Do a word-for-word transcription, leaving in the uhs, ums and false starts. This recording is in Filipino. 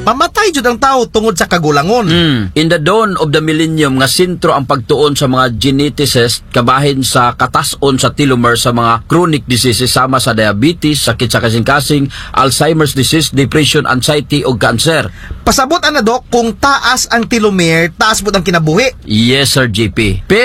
Mamatay jud ang tao tungod sa kagulangon. Mm. In the dawn of the millennium nga sentro ang pagtuon sa mga geneticists kabahin sa katas-on sa telomere sa mga chronic diseases sama sa diabetes, sakit sa kasing-kasing, Alzheimer's disease, depression, anxiety o cancer. Pasabot ana dok, kung taas ang telomere, taas pud ang kinabuhi. Yes, Sir J P.